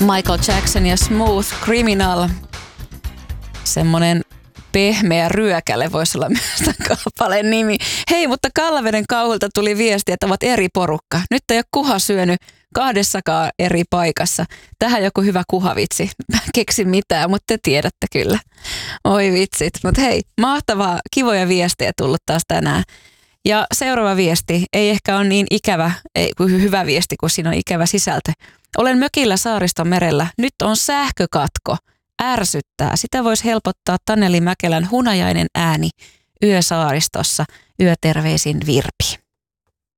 Michael Jackson ja Smooth Criminal. Semmonen pehmeä ryökäle voisi olla myös tämän kappaleen nimi. Hei, mutta Kallaveden kauhulta tuli viesti, että ovat eri porukka. Nyt ei ole kuha syönyt kahdessakaan eri paikassa. Tähän joku hyvä kuhavitsi. Mä en keksi mitään, mutta te tiedätte kyllä. Oi vitsit. Mutta hei, mahtavaa, kivoja viestejä tullut taas tänään. Ja seuraava viesti ei ehkä ole niin ikävä, hyvä viesti, kun siinä on ikävä sisältö. Olen mökillä Saaristomerellä. Nyt on sähkökatko. Ärsyttää. Sitä voisi helpottaa Taneli Mäkelän hunajainen ääni Yösaaristossa. Yöterveisin Virpi.